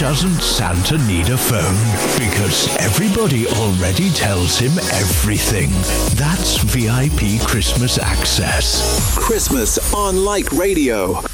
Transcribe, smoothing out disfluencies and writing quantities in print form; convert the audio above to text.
doesn't Santa need a phone? Because everybody already tells him everything. That's VIP Christmas access. Christmas on Like Radio